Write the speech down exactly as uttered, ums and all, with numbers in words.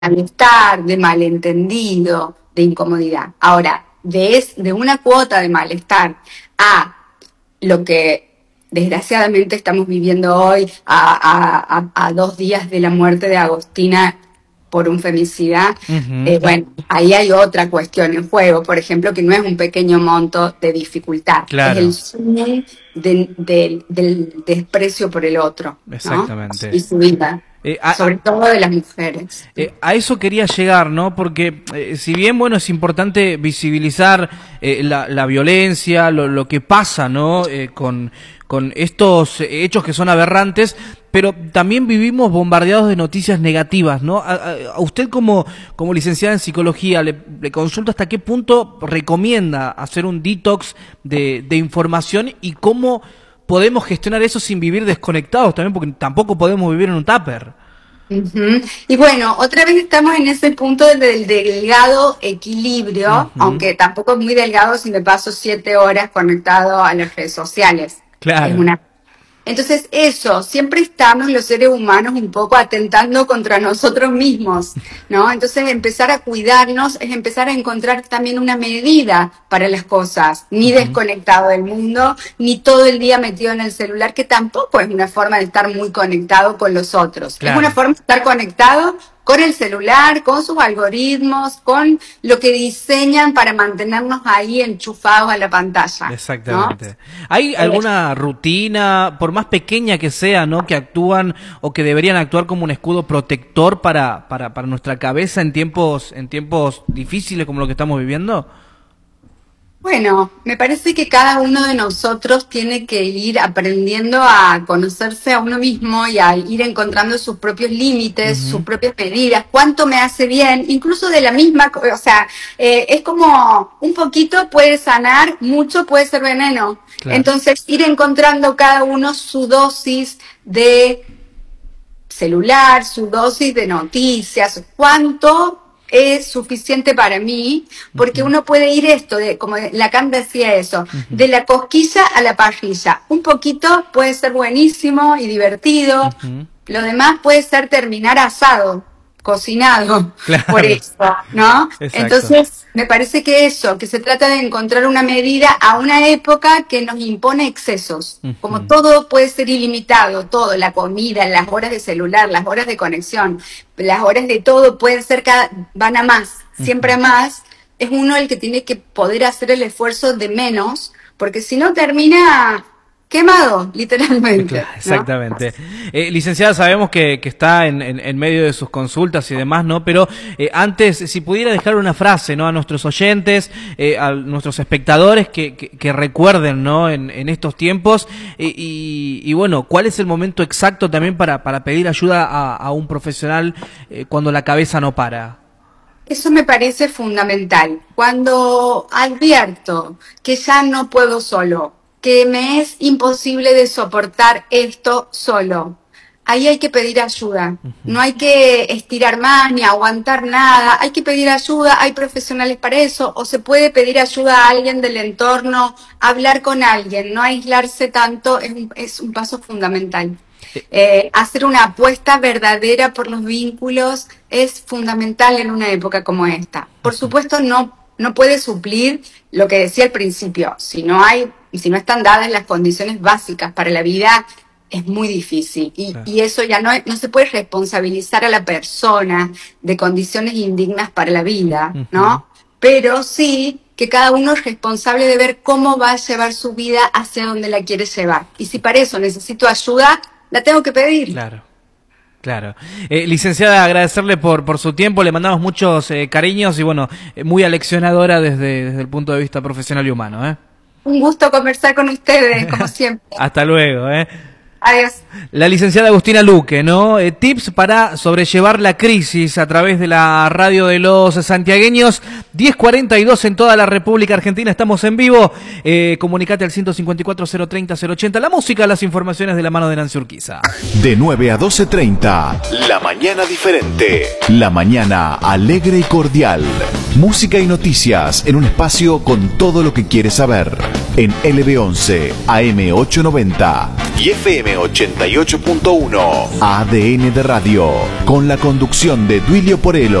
malestar, de malentendido, de incomodidad. Ahora, de, es, de una cuota de malestar a lo que desgraciadamente estamos viviendo hoy, a, a, a, a dos días de la muerte de Agostina por un femicida, uh-huh. eh, bueno, ahí hay otra cuestión en juego, por ejemplo, que no es un pequeño monto de dificultad, claro. es el sumo de, de, del desprecio por el otro, exactamente, ¿no? Y su vida. Eh, a, sobre todo de las mujeres. Eh, a eso quería llegar, ¿no? Porque eh, si bien, bueno, es importante visibilizar eh, la, la violencia, lo, lo que pasa, ¿no? Eh, con, con estos hechos que son aberrantes, pero también vivimos bombardeados de noticias negativas, ¿no? A, a, a usted como, como licenciada en psicología, le, le consulto hasta qué punto recomienda hacer un detox de, de información y cómo podemos gestionar eso sin vivir desconectados también, porque tampoco podemos vivir en un tupper. Uh-huh. Y bueno, otra vez estamos en ese punto del delgado equilibrio, uh-huh. aunque tampoco es muy delgado si me paso siete horas conectado a las redes sociales. Claro. Es una... Entonces eso, siempre estamos los seres humanos un poco atentando contra nosotros mismos, ¿no? Entonces empezar a cuidarnos es empezar a encontrar también una medida para las cosas, ni uh-huh. desconectado del mundo, ni todo el día metido en el celular, que tampoco es una forma de estar muy conectado con los otros. Claro. Es una forma de estar conectado con el celular, con sus algoritmos, con lo que diseñan para mantenernos ahí enchufados a la pantalla. Exactamente. ¿No? ¿Hay alguna rutina, por más pequeña que sea, ¿no? que actúan o que deberían actuar como un escudo protector para, para, para nuestra cabeza en tiempos, en tiempos difíciles como lo que estamos viviendo? Bueno, me parece que cada uno de nosotros tiene que ir aprendiendo a conocerse a uno mismo y a ir encontrando sus propios límites, uh-huh. sus propias medidas, cuánto me hace bien, incluso de la misma, o sea, eh, es como un poquito puede sanar, mucho puede ser veneno. Claro. Entonces, ir encontrando cada uno su dosis de celular, su dosis de noticias, cuánto es suficiente para mí, porque uh-huh. uno puede ir esto, de como Lacan decía eso, uh-huh. de la cosquilla a la parrilla. Un poquito puede ser buenísimo y divertido, uh-huh. lo demás puede ser terminar asado, cocinado, claro. por eso, ¿no? Exacto. Entonces, me parece que eso, que se trata de encontrar una medida a una época que nos impone excesos. Uh-huh. Como todo puede ser ilimitado, todo, la comida, las horas de celular, las horas de conexión, las horas de todo pueden ser, cada, van a más, uh-huh. siempre a más. Es uno el que tiene que poder hacer el esfuerzo de menos, porque si no termina quemado, literalmente. Claro, exactamente. ¿No? Eh, licenciada, sabemos que, que está en, en, en medio de sus consultas y demás, ¿no? Pero eh, antes, si pudiera dejar una frase, ¿no? A nuestros oyentes, eh, a nuestros espectadores que, que, que recuerden, ¿no? En, en estos tiempos. Eh, y, y bueno, ¿cuál es el momento exacto también para, para pedir ayuda a, a un profesional eh, cuando la cabeza no para? Eso me parece fundamental. Cuando advierto que ya no puedo solo, que me es imposible de soportar esto solo, ahí hay que pedir ayuda. Uh-huh. No hay que estirar más ni aguantar nada, hay que pedir ayuda, hay profesionales para eso, o se puede pedir ayuda a alguien del entorno, hablar con alguien, no aislarse tanto, es un, es un paso fundamental. Eh, hacer una apuesta verdadera por los vínculos es fundamental en una época como esta. Por supuesto, no, no puede suplir lo que decía al principio, si no hay y si no están dadas las condiciones básicas para la vida, es muy difícil. Y, claro. y eso ya no, no se puede responsabilizar a la persona de condiciones indignas para la vida, uh-huh. ¿no? Pero sí que cada uno es responsable de ver cómo va a llevar su vida hacia donde la quiere llevar. Y si para eso necesito ayuda, la tengo que pedir. Claro. Claro. Eh, licenciada, agradecerle por, por su tiempo, le mandamos muchos eh, cariños y bueno, eh, muy aleccionadora desde, desde el punto de vista profesional y humano, ¿eh? Un gusto conversar con ustedes, como siempre. Hasta luego, ¿eh? Adiós. La licenciada Agustina Luque, ¿no? Eh, tips para sobrellevar la crisis a través de la radio de los santiagueños. diez cuarenta y dos en toda la República Argentina. Estamos en vivo. Eh, comunicate al ciento cincuenta y cuatro, cero treinta, cero ochenta. La música, las informaciones de la mano de Nancy Urquiza. De nueve a doce treinta. La mañana diferente. La mañana alegre y cordial. Música y noticias en un espacio con todo lo que quieres saber. en L B once, A M ochocientos noventa y F M ochenta y ocho punto uno. A D N de Radio, con la conducción de Duilio Porello.